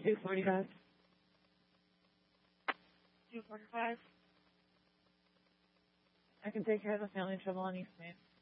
245. 245. I can take care of the family trouble on East Main.